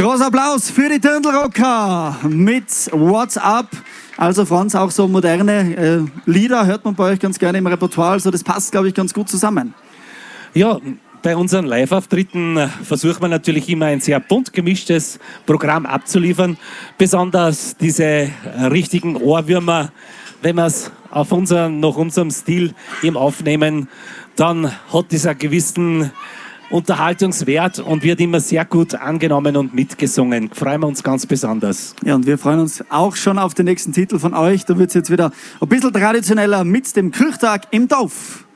Großer Applaus für die Dirndl-Rocker mit What's Up. Also Franz, auch so moderne Lieder hört man bei euch ganz gerne im Repertoire. Also das passt, glaube ich, ganz gut zusammen. Ja, bei unseren Live-Auftritten versucht man natürlich immer ein sehr bunt gemischtes Programm abzuliefern. Besonders diese richtigen Ohrwürmer, wenn wir es nach unserem Stil eben aufnehmen, dann hat dieser gewissen Unterhaltungswert und wird immer sehr gut angenommen und mitgesungen. Freuen wir uns ganz besonders. Ja, und wir freuen uns auch schon auf den nächsten Titel von euch. Da wird es jetzt wieder ein bisschen traditioneller mit dem Kirchtag im Dorf.